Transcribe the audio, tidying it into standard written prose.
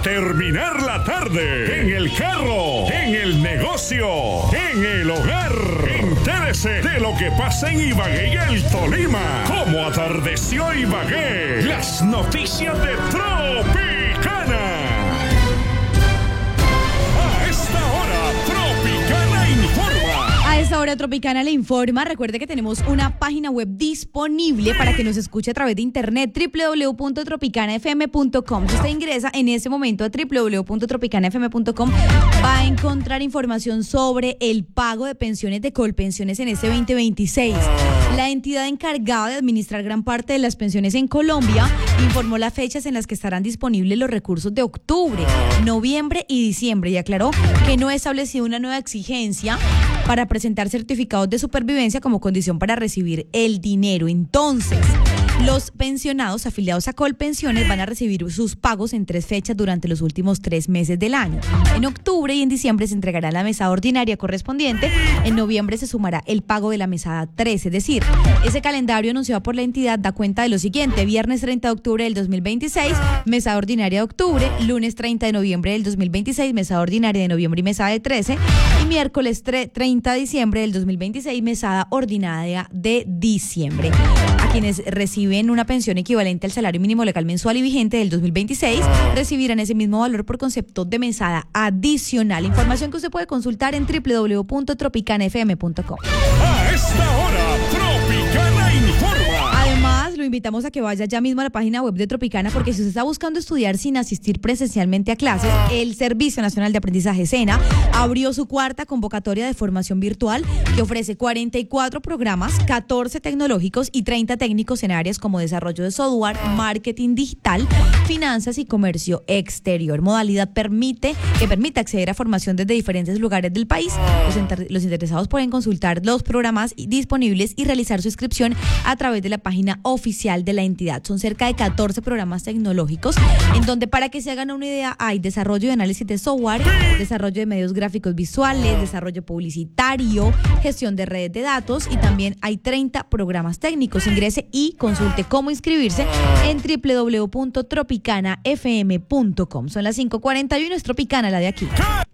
para terminar la tarde. En el carro, en el negocio, en el hogar. Entérese de lo que pasa en Ibagué y el Tolima. Cómo atardeció Ibagué. Las noticias de Tropicana. A esta hora, Tropicana informa. A esta hora Tropicana le informa. Recuerde que tenemos una página web disponible para que nos escuche a través de internet, www.tropicanafm.com. Si usted ingresa en ese momento a www.tropicanafm.com, va a encontrar información sobre el pago de pensiones de Colpensiones en este 2026. La entidad encargada de administrar gran parte de las pensiones en Colombia informó las fechas en las que estarán disponibles los recursos de octubre, noviembre y diciembre, y aclaró que no ha establecido una nueva exigencia para presentar certificados de supervivencia como condición para recibir el dinero. Entonces, los pensionados afiliados a Colpensiones van a recibir sus pagos en 3 fechas durante los últimos 3 meses del año. En octubre y en diciembre se entregará la mesada ordinaria correspondiente. En noviembre se sumará el pago de la mesada 3, es decir, ese calendario anunciado por la entidad da cuenta de lo siguiente: viernes 30 de octubre del 2026, mesada ordinaria de octubre; lunes 30 de noviembre del 2026, mesada ordinaria de noviembre y mesada de 13; y miércoles 30 de diciembre del 2026, mesada ordinaria de diciembre. A quienes reciben una pensión equivalente al salario mínimo legal mensual y vigente del 2026 recibirán ese mismo valor por concepto de mesada adicional. Información que usted puede consultar en www.tropicanafm.com. A esta hora, Tropicana informa. Además, lo invitamos a que vaya ya mismo a la página web de Tropicana, porque si usted está buscando estudiar sin asistir presencialmente a clases, el Servicio Nacional de Aprendizaje SENA abrió su 4ª convocatoria de formación virtual que ofrece 44 programas, 14 tecnológicos y 30 técnicos en áreas como desarrollo de software, marketing digital, finanzas y comercio exterior. Modalidad que permite acceder a formación desde diferentes lugares del país. Los interesados pueden consultar los programas disponibles y realizar su inscripción a través de la página oficial de la entidad. Son cerca de 14 programas tecnológicos en donde, para que se hagan una idea, hay desarrollo y análisis de software, desarrollo de medios gráficos visuales, desarrollo publicitario, gestión de redes de datos, y también hay 30 programas técnicos. Ingrese y consulte cómo inscribirse en www.tropicanafm.com. Son las 5:41, es Tropicana, la de aquí.